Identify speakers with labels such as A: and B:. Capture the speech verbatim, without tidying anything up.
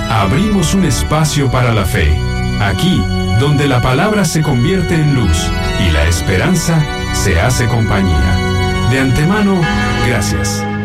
A: abrimos un espacio para la fe, aquí donde la palabra se convierte en luz y la esperanza se hace compañía. De antemano, gracias.